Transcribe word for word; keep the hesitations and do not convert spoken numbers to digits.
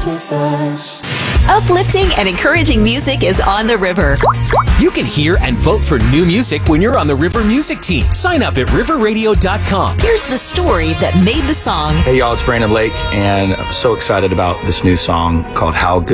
with us. Uplifting and encouraging music is on the river. You can hear and vote for new music when you're on the River Music Team. Sign up at river radio dot com. Here's the story that made the song. Hey y'all, it's Brandon Lake, and I'm so excited about this new song called How Good